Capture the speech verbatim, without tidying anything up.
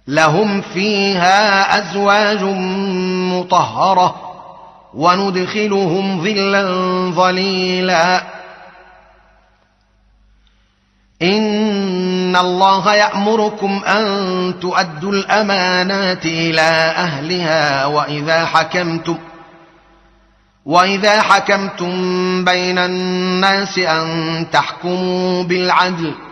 لهم فيها أزواج مطهرة وندخلهم ظلا ظليلا إن الله يأمركم أن تؤدوا الأمانات إلى أهلها وإذا حكمتم وإذا حكمتم بين الناس أن تحكموا بالعدل